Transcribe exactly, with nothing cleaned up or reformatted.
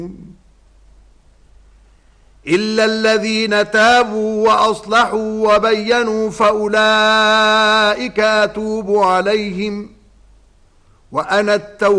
إلا الذين تابوا وأصلحوا وبينوا فأولئك أتوب عليهم وأنا التوب